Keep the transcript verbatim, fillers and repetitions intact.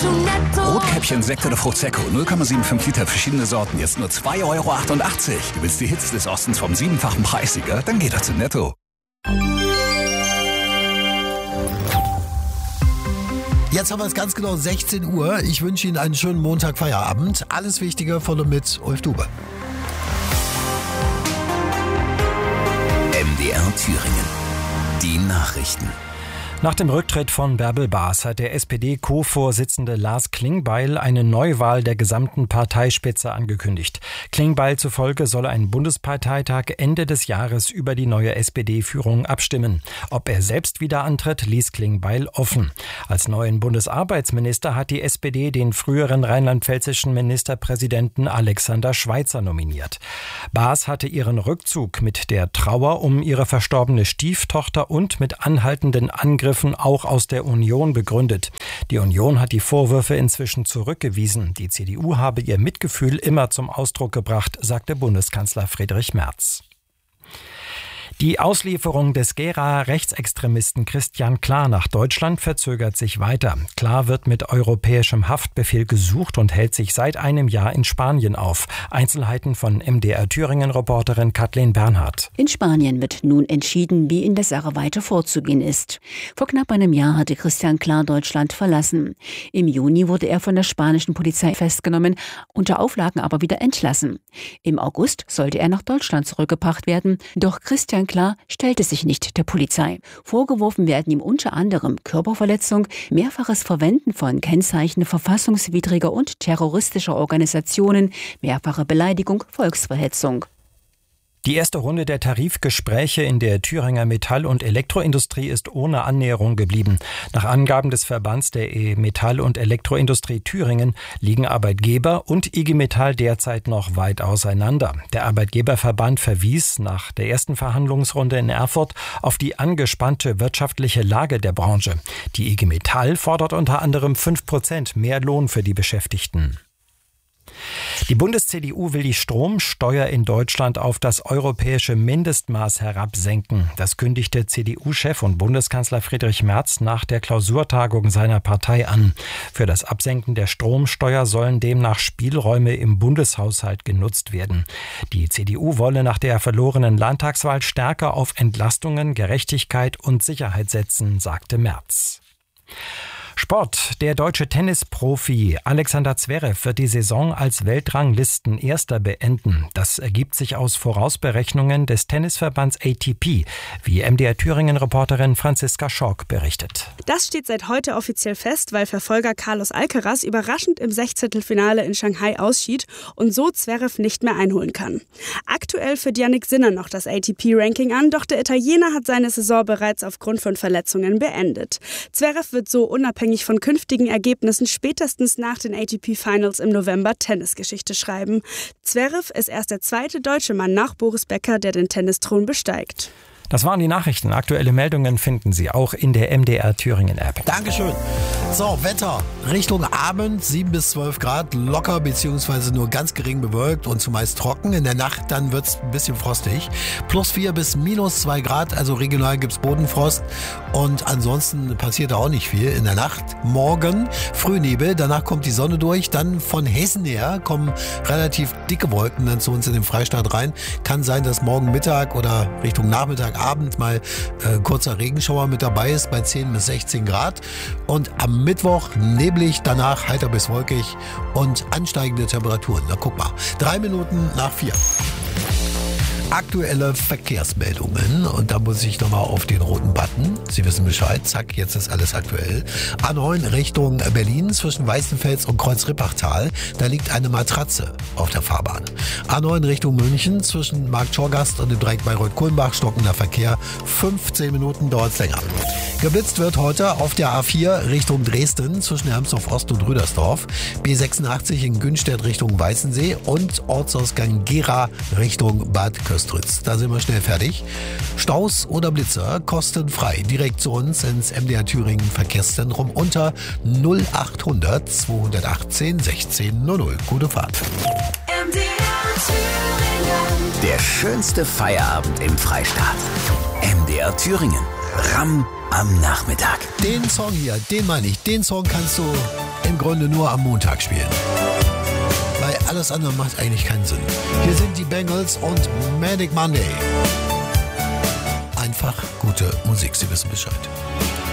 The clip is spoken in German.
Rotkäppchen, Sekt oder Frucht-Secco, null Komma fünfundsiebzig Liter, verschiedene Sorten, jetzt nur zwei Euro achtundachtzig. Du willst die Hits des Ostens vom siebenfachen Preissieger? Dann geh doch zu Netto. Jetzt haben wir es ganz genau sechzehn Uhr. Ich wünsche Ihnen einen schönen Montag-Feierabend. Alles Wichtige von und mit Ulf Dube. M D R Thüringen. Die Nachrichten. Nach dem Rücktritt von Bärbel Baas hat der S P D-Co-Vorsitzende Lars Klingbeil eine Neuwahl der gesamten Parteispitze angekündigt. Klingbeil zufolge soll ein Bundesparteitag Ende des Jahres über die neue S P D-Führung abstimmen. Ob er selbst wieder antritt, ließ Klingbeil offen. Als neuen Bundesarbeitsminister hat die S P D den früheren rheinland-pfälzischen Ministerpräsidenten Alexander Schweitzer nominiert. Baas hatte ihren Rückzug mit der Trauer um ihre verstorbene Stieftochter und mit anhaltenden Angriffen auch aus der Union begründet. Die Union hat die Vorwürfe inzwischen zurückgewiesen. Die C D U habe ihr Mitgefühl immer zum Ausdruck gebracht, sagte Bundeskanzler Friedrich Merz. Die Auslieferung des Gera Rechtsextremisten Christian Klar nach Deutschland verzögert sich weiter. Klar wird mit europäischem Haftbefehl gesucht und hält sich seit einem Jahr in Spanien auf. Einzelheiten von M D R Thüringen-Reporterin Kathleen Bernhardt. In Spanien wird nun entschieden, wie in der Sache weiter vorzugehen ist. Vor knapp einem Jahr hatte Christian Klar Deutschland verlassen. Im Juni wurde er von der spanischen Polizei festgenommen, unter Auflagen aber wieder entlassen. Im August sollte er nach Deutschland zurückgebracht werden, doch Christian Klar stellte sich nicht der Polizei. Vorgeworfen werden ihm unter anderem Körperverletzung, mehrfaches Verwenden von Kennzeichen verfassungswidriger und terroristischer Organisationen, mehrfache Beleidigung, Volksverhetzung. Die erste Runde der Tarifgespräche in der Thüringer Metall- und Elektroindustrie ist ohne Annäherung geblieben. Nach Angaben des Verbands der Metall- und Elektroindustrie Thüringen liegen Arbeitgeber und I G Metall derzeit noch weit auseinander. Der Arbeitgeberverband verwies nach der ersten Verhandlungsrunde in Erfurt auf die angespannte wirtschaftliche Lage der Branche. Die I G Metall fordert unter anderem fünf Prozent mehr Lohn für die Beschäftigten. Die Bundes-C D U will die Stromsteuer in Deutschland auf das europäische Mindestmaß herabsenken. Das kündigte C D U-Chef und Bundeskanzler Friedrich Merz nach der Klausurtagung seiner Partei an. Für das Absenken der Stromsteuer sollen demnach Spielräume im Bundeshaushalt genutzt werden. Die C D U wolle nach der verlorenen Landtagswahl stärker auf Entlastungen, Gerechtigkeit und Sicherheit setzen, sagte Merz. Sport. Der deutsche Tennisprofi Alexander Zverev wird die Saison als Weltranglisten-Erster beenden. Das ergibt sich aus Vorausberechnungen des Tennisverbands A T P, wie M D R Thüringen-Reporterin Franziska Schork berichtet. Das steht seit heute offiziell fest, weil Verfolger Carlos Alcaraz überraschend im Sechzehntelfinale in Shanghai ausschied und so Zverev nicht mehr einholen kann. Aktuell führt Jannik Sinner noch das A T P-Ranking an, doch der Italiener hat seine Saison bereits aufgrund von Verletzungen beendet. Zverev wird so unabhängig von künftigen Ergebnissen spätestens nach den A T P-Finals im November Tennisgeschichte schreiben. Zverev ist erst der zweite deutsche Mann nach Boris Becker, der den Tennisthron besteigt. Das waren die Nachrichten. Aktuelle Meldungen finden Sie auch in der M D R Thüringen App. Dankeschön. So, Wetter. Richtung Abend sieben bis zwölf Grad, locker bzw. nur ganz gering bewölkt und zumeist trocken. In der Nacht dann wird es ein bisschen frostig. Plus vier bis minus zwei Grad, also regional gibt es Bodenfrost. Und ansonsten passiert da auch nicht viel. In der Nacht morgen Frühnebel, danach kommt die Sonne durch. Dann von Hessen her kommen relativ dicke Wolken dann zu uns in den Freistaat rein. Kann sein, dass morgen Mittag oder Richtung Nachmittag Abend mal äh, kurzer Regenschauer mit dabei ist bei zehn bis sechzehn Grad und am Mittwoch neblig, danach heiter bis wolkig und ansteigende Temperaturen. Na guck mal, drei Minuten nach vier. Aktuelle Verkehrsmeldungen und da muss ich nochmal auf den roten Button. Sie wissen Bescheid, zack, jetzt ist alles aktuell. A neun Richtung Berlin zwischen Weißenfels und Kreuz-Rippachtal, da liegt eine Matratze auf der Fahrbahn. A neun Richtung München zwischen Markt-Schorgast und dem Dreieck Bayreuth-Kulmbach stockender Verkehr, fünfzehn Minuten dauert's länger. Geblitzt wird heute auf der A vier Richtung Dresden zwischen Hermsdorf Ost und Rüdersdorf, B sechsundachtzig in Günstedt Richtung Weißensee und Ortsausgang Gera Richtung Bad Köstritz. Da sind wir schnell fertig. Staus oder Blitzer kostenfrei. Direkt zu uns ins M D R Thüringen Verkehrszentrum unter null achthundert zweihundertachtzehn sechzehn null null. Gute Fahrt. M D R Thüringen. Der schönste Feierabend im Freistaat. M D R Thüringen. Ram am Nachmittag. Den Song hier, den meine ich. Den Song kannst du im Grunde nur am Montag spielen. Weil alles andere macht eigentlich keinen Sinn. Hier sind die Bengals und Manic Monday. Einfach gute Musik, Sie wissen Bescheid.